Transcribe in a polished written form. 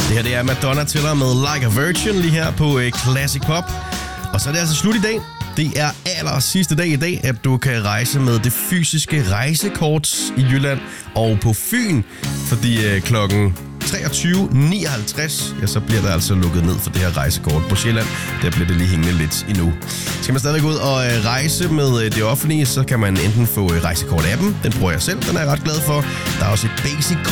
Det her det er Madonna Tiller med Like a Virgin lige her på Classic Pop. Og så er det altså slut i dag. Det er aller sidste dag i dag, at du kan rejse med det fysiske rejsekort i Jylland og på Fyn. Fordi klokken 23.59, ja, så bliver der altså lukket ned for det her rejsekort. På Sjælland, der bliver det lige hængende lidt endnu. Skal man stadig gå ud og rejse med det offentlige, så kan man enten få rejsekort-appen. Den bruger jeg selv, den er jeg ret glad for. Der er også et basic